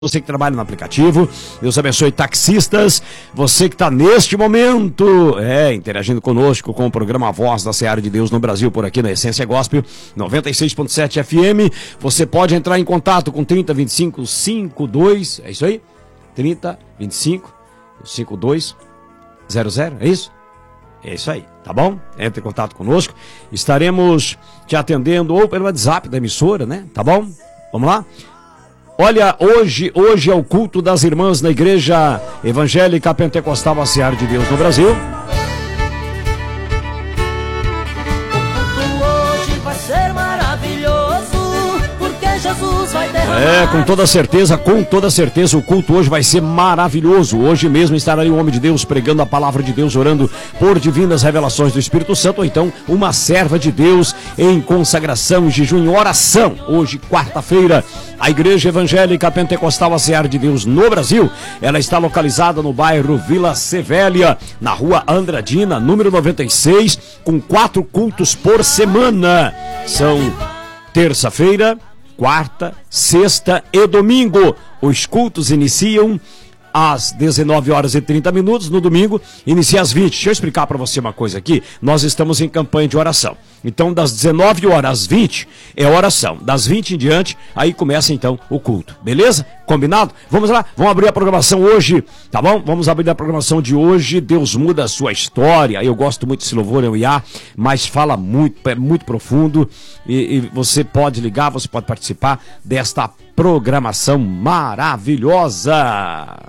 Você que trabalha no aplicativo, Deus abençoe taxistas, você que está neste momento, interagindo conosco com o programa Voz da Seara de Deus no Brasil, por aqui na Essência Gospel, 96.7 FM, você pode entrar em contato com 3025 52, é isso aí? 3025 5200, é isso? É isso aí, tá bom? Entre em contato conosco, estaremos te atendendo ou pelo WhatsApp da emissora, né? Tá bom? Vamos lá? Olha, hoje é o culto das irmãs na Igreja Evangélica Pentecostal Seara de Deus no Brasil. Hoje vai ser maravilhoso, porque Jesus vai derramar. Com toda certeza, o culto hoje vai ser maravilhoso. Hoje mesmo estará ali o homem de Deus pregando a palavra de Deus, orando por divinas revelações do Espírito Santo, ou então uma serva de Deus em consagração, jejum e oração. Hoje, quarta-feira, a Igreja Evangélica Pentecostal Seara de Deus no Brasil, ela está localizada no bairro Vila Sevélia, na rua Andradina, número 96, com 4 cultos por semana. São terça-feira, quarta, sexta e domingo. Os cultos iniciam às 19h30, no domingo inicia às 20. Deixa eu explicar para você uma coisa aqui. Nós estamos em campanha de oração. Então, das 19h às 20 é oração. Das 20 em diante, aí começa então o culto. Beleza? Combinado? Vamos lá? Vamos abrir a programação hoje, tá bom? Vamos abrir a programação de hoje. Deus muda a sua história. Eu gosto muito desse louvor, mas fala muito, é muito profundo. E você pode ligar, você pode participar desta programação maravilhosa.